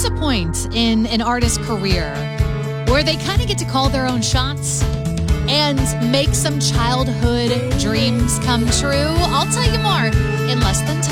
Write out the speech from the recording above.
comes a point in an artist's career where they kind of get to call their own shots and make some childhood dreams come true. I'll tell you more in less than 10.